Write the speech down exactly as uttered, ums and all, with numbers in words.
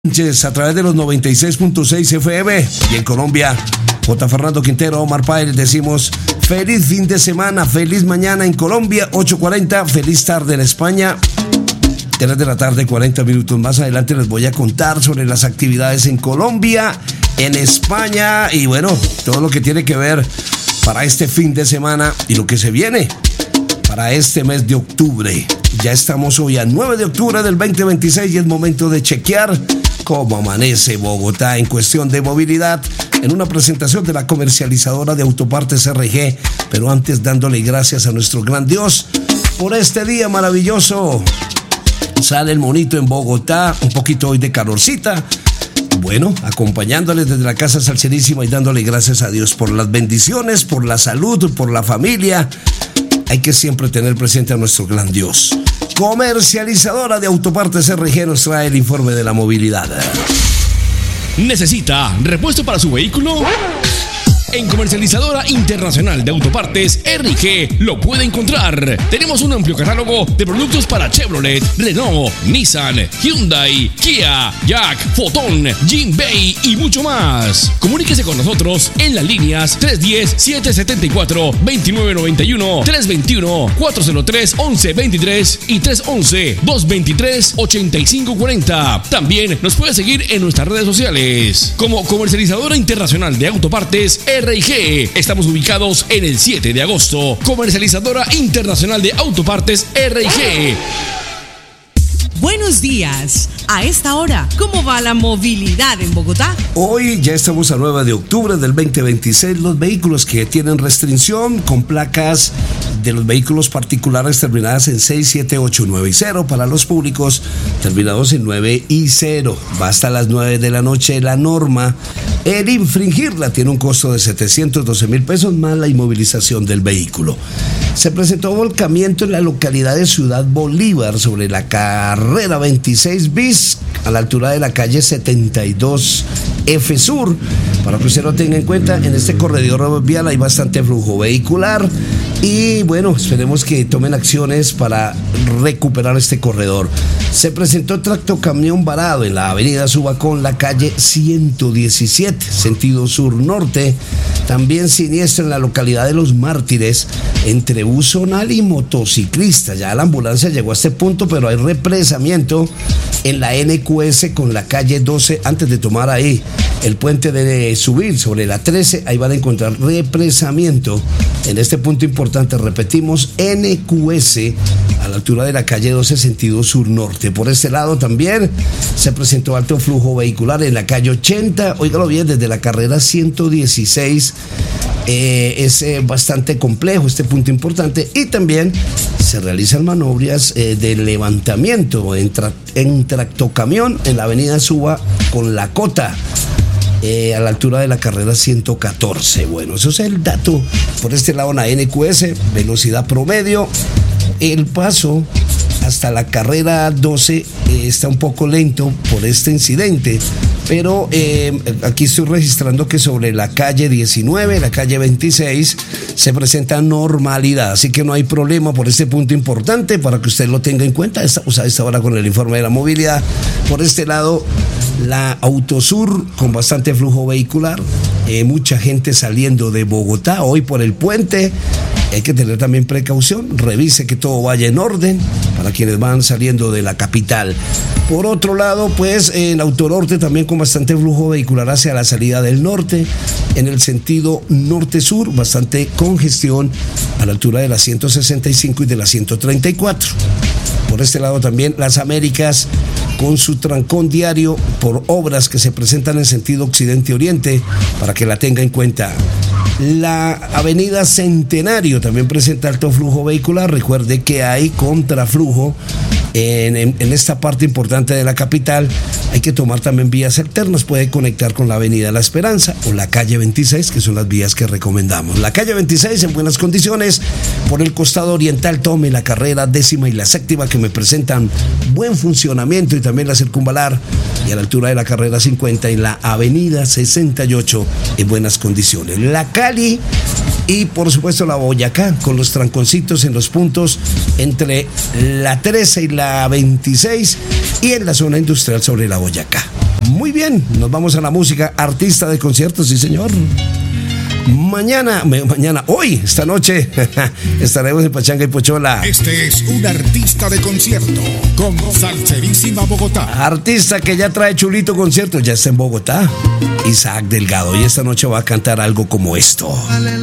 A través de los noventa y seis punto seis F M y en Colombia, J. Fernando Quintero, Omar Páez, decimos feliz fin de semana, feliz mañana en Colombia, ocho cuarenta, feliz tarde en España, tres de la tarde, cuarenta minutos. Más adelante les voy a contar sobre las actividades en Colombia, en España y bueno, todo lo que tiene que ver para este fin de semana y lo que se viene para este mes de octubre. Ya estamos hoy a nueve de octubre del veinte veintiséis y es momento de chequear cómo amanece Bogotá en cuestión de movilidad en una presentación de la comercializadora de autopartes R G. Pero antes, dándole gracias a nuestro gran Dios por este día maravilloso. Sale el monito en Bogotá, un poquito hoy de calorcita. Bueno, acompañándoles desde la Casa Salcerísima y dándole gracias a Dios por las bendiciones, por la salud, por la familia. Hay que siempre tener presente a nuestro gran Dios. Comercializadora de autopartes R G nos trae el informe de la movilidad. ¿Necesita repuesto para su vehículo? En Comercializadora Internacional de Autopartes R G lo puede encontrar. Tenemos un amplio catálogo de productos para Chevrolet, Renault, Nissan, Hyundai, Kia, Jack, Foton, Jinbei y mucho más. Comuníquese con nosotros en las líneas tres uno cero, siete siete cuatro, dos nueve nueve uno, tres dos uno, cuatro cero tres, once veintitrés y tres once, dos veintitrés, ochenta y cinco cuarenta. También nos puede seguir en nuestras redes sociales como Comercializadora Internacional de Autopartes R G. Estamos ubicados en el siete de agosto. Comercializadora Internacional de Autopartes R G. Buenos días. A esta hora, ¿cómo va la movilidad en Bogotá? Hoy ya estamos a nueve de octubre del veinte veintiséis. Los vehículos que tienen restricción con placas de los vehículos particulares terminadas en seis, siete, ocho, nueve y cero. Para los públicos terminados en nueve y cero. Va hasta las nueve de la noche la norma. El infringirla tiene un costo de setecientos doce mil pesos más la inmovilización del vehículo. Se presentó volcamiento en la localidad de Ciudad Bolívar sobre la carrera veintiséis bis a la altura de la calle setenta y dos F Sur. Para que usted lo tenga en cuenta, en este corredor vial hay bastante flujo vehicular y bueno, esperemos que tomen acciones para recuperar este corredor. Se presentó tractocamión varado en la avenida Subacón, la calle ciento diecisiete, sentido sur-norte. También siniestro en la localidad de Los Mártires, entre bus zonal y motociclista. Ya la ambulancia llegó a este punto, pero hay represamiento en la N Q S con la calle doce, antes de tomar ahí el puente de subir sobre la trece, ahí van a encontrar represamiento en este punto importante. Repetimos, N Q S a la altura de la calle doce, sentido sur-norte. Por este lado también se presentó alto flujo vehicular en la calle ochenta, óigalo bien, desde la carrera ciento dieciséis. Eh, es eh, bastante complejo este punto importante y también se realizan maniobras eh, de levantamiento en, tra en tractocamión en la avenida Suba con la Cota. Eh, a la altura de la carrera ciento catorce. Bueno, eso es el dato. Por este lado, la N Q S, velocidad promedio. El paso hasta la carrera doce eh, está un poco lento por este incidente, pero eh, aquí estoy registrando que sobre la calle diecinueve, la calle veintiséis, se presenta normalidad, así que no hay problema por este punto importante para que usted lo tenga en cuenta. Estamos a esta hora con el informe de la movilidad. Por este lado, la Autosur con bastante flujo vehicular, eh, mucha gente saliendo de Bogotá hoy por el puente. Hay que tener también precaución, revise que todo vaya en orden para quienes van saliendo de la capital. Por otro lado, pues en Autonorte también con bastante flujo vehicular hacia la salida del norte, en el sentido norte-sur, bastante congestión a la altura de la ciento sesenta y cinco y de la ciento treinta y cuatro. Por este lado también Las Américas con su trancón diario por obras que se presentan en sentido occidente-oriente, para que la tenga en cuenta. La avenida Centenario también presenta alto flujo vehicular. Recuerde que hay contraflujo en, en, en esta parte importante de la capital. Hay que tomar también vías alternas. Puede conectar con la avenida La Esperanza o la calle veintiséis, que son las vías que recomendamos. La calle veintiséis en buenas condiciones. Por el costado oriental tome la carrera décima y la séptima, que me presentan buen funcionamiento, y también la circunvalar, y a la altura de la carrera cincuenta y la avenida sesenta y ocho en buenas condiciones. La Cali y por supuesto la Boyacá con los tranconcitos en los puntos entre la trece y la veintiséis y en la zona industrial sobre la Boyacá. Muy bien, nos vamos a la música. Artista de conciertos, sí señor. Mañana, mañana, hoy, esta noche, estaremos en Pachanga y Pochola. Este es un artista de concierto con Salserísima Bogotá. Artista que ya trae chulito concierto, ya está en Bogotá. Isaac Delgado, y esta noche va a cantar algo como esto.